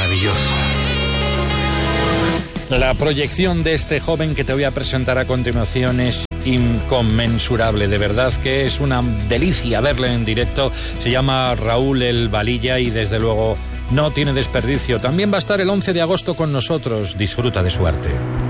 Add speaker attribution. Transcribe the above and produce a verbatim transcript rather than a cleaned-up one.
Speaker 1: maravilloso. La proyección de este joven que te voy a presentar a continuación es inconmensurable, de verdad que es una delicia verle en directo. Se llama Raúl El Valilla y desde luego no tiene desperdicio. También va a estar el once de agosto con nosotros. Disfruta de su arte.